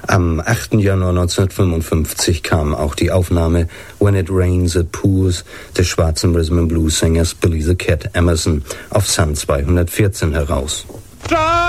Am 8. Januar 1955 kam auch die Aufnahme When It Rains It Pours des schwarzen Rhythm & Blues-Sängers Billy the Cat Emerson auf Sun 214 heraus.